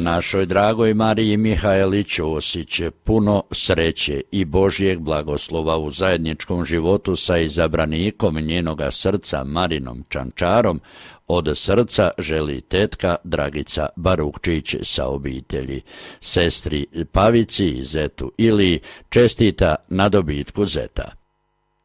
Našoj dragoj Mariji Mihajlić Osić puno sreće i Božjeg blagoslova u zajedničkom životu sa izabranikom njenoga srca Marinom Čančarom, od srca želi tetka Dragica Barukčić sa obitelji. Sestri Pavici i zetu Iliji čestita na dobitku zeta.